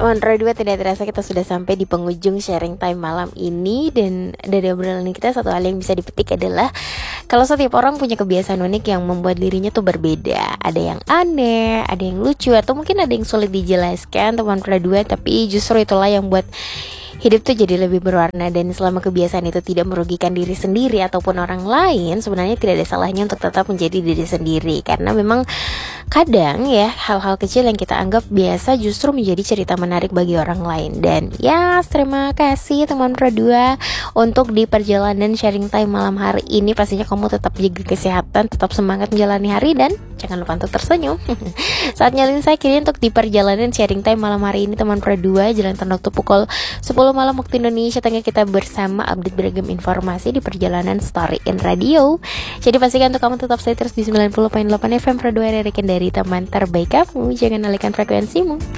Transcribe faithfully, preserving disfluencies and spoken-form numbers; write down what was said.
Teman Pro dua, tidak terasa kita sudah sampai di penghujung sharing time malam ini. Dan dari obrolan kita, satu hal yang bisa dipetik adalah kalau setiap orang punya kebiasaan unik yang membuat dirinya tuh berbeda. Ada yang aneh, ada yang lucu, atau mungkin ada yang sulit dijelaskan teman Pro dua. Tapi justru itulah yang buat hidup tuh jadi lebih berwarna. Dan selama kebiasaan itu tidak merugikan diri sendiri ataupun orang lain, sebenarnya tidak ada salahnya untuk tetap menjadi diri sendiri. Karena memang kadang ya, hal-hal kecil yang kita anggap biasa justru menjadi cerita menarik bagi orang lain. Dan ya, terima kasih teman Pro dua untuk di perjalanan sharing time malam hari ini. Pastinya kamu tetap jaga kesehatan, tetap semangat menjalani hari, dan jangan lupa untuk tersenyum. Saatnya Lin saya kiri untuk di perjalanan sharing time malam hari ini teman Pro dua. Jalan waktu pukul sepuluh malam waktu Indonesia Tengah, kita bersama update beragam informasi di perjalanan Story in Radio. Jadi pastikan untuk kamu tetap stay terus di sembilan puluh koma delapan F M Pro dua, rekan dari teman terbaik kamu. Jangan alihkan frekuensimu.